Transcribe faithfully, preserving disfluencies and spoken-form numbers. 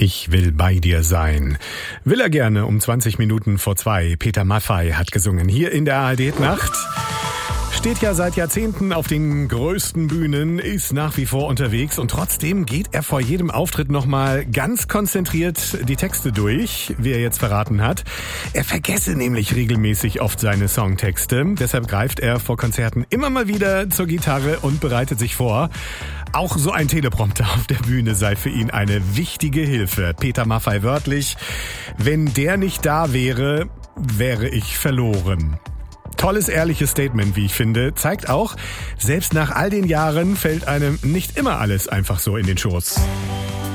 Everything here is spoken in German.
Ich will bei dir sein. Will er gerne um zwanzig Minuten vor zwei. Peter Maffay hat gesungen. Hier in der A R D-Nacht. Steht ja seit Jahrzehnten auf den größten Bühnen, ist nach wie vor unterwegs und trotzdem geht er vor jedem Auftritt nochmal ganz konzentriert die Texte durch, wie er jetzt verraten hat. Er vergesse nämlich regelmäßig oft seine Songtexte, deshalb greift er vor Konzerten immer mal wieder zur Gitarre und bereitet sich vor. Auch so ein Teleprompter auf der Bühne sei für ihn eine wichtige Hilfe. Peter Maffay wörtlich: Wenn der nicht da wäre, wäre ich verloren. Tolles, ehrliches Statement, wie ich finde. Zeigt auch, selbst nach all den Jahren fällt einem nicht immer alles einfach so in den Schoß.